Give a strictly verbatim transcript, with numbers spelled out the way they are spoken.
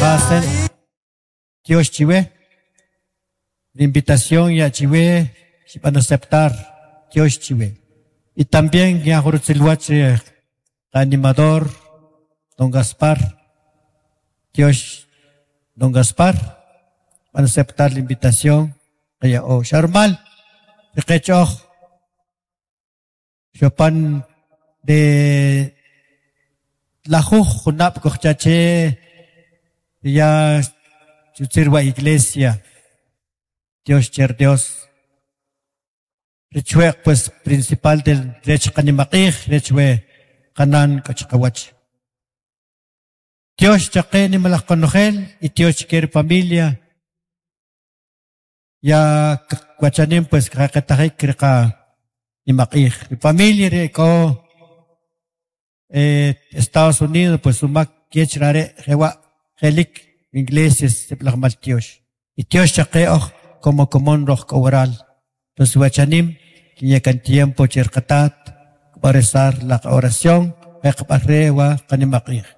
pasen. Dios chive. La invitación ya chive. Si van a aceptar. Dios chive. Y también ya Jurutsilhuache, animador, don Gaspar. Dios, don Gaspar. Van a aceptar la invitación. Ya, oh, Sharmal. Requechoch. Chopin de la juj junap cochache ya sirva iglesia Dios cher Dios rechue pues principal del rech kanimakih rechue kanan kachkawach Dios chaqe ni malak konogel y Dios quiere familia ya kwachanim pues kakatahik krika ni makih mi familia re ko eh, Estados Unidos, pues sumak kiechrare jewa helik ingleses se plagmal Dios. Y Dios chaqueo como común roh oral. Entonces wachanim kinyekan tiempo cherkatat para rezar la oración, ekparrewa kanimakih.